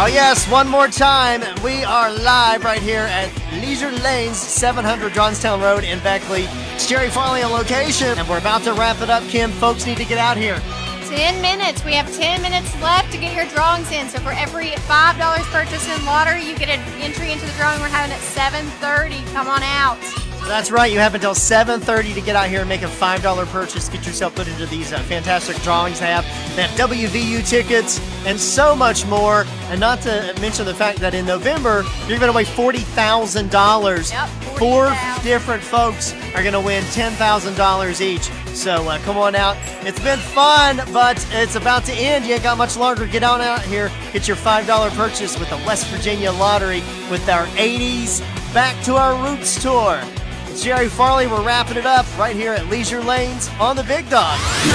Oh yes, one more time. We are live right here at Leisure Lanes, 700 Johnstown Road in Beckley. It's Jerry Farley on location, and we're about to wrap it up, Kim. Folks need to get out here. 10 minutes. We have 10 minutes left to get your drawings in. So for every $5 purchase in lottery, you get an entry into the drawing we're having at 7:30. Come on out. That's right. You have until 7:30 to get out here and make a $5 purchase. Get yourself put into these fantastic drawings they have. They have WVU tickets and so much more. And not to mention the fact that in November, you're giving away $40,000. Yep, Four 40,000. different folks are going to win $10,000 each. So come on out. It's been fun, but it's about to end. You ain't got much longer. Get on out here. Get your $5 purchase with the West Virginia Lottery with our 80s Back to Our Roots tour. It's Jerry Farley. We're wrapping it up right here at Leisure Lanes on the Big Dog.